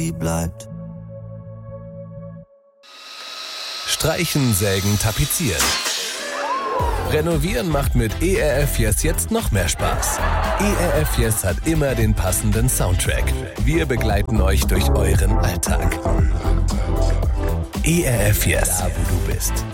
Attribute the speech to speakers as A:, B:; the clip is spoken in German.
A: bleibt.
B: Streichen, sägen, tapezieren. Renovieren macht mit ERF Yes jetzt noch mehr Spaß. ERF Yes hat immer den passenden Soundtrack. Wir begleiten euch durch euren Alltag. ERF Yes, da wo du bist.